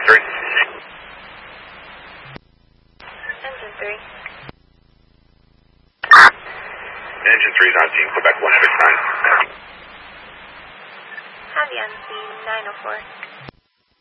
3. Engine 3. Engine 3 is on scene, Quebec 169. Heavy on scene, 904.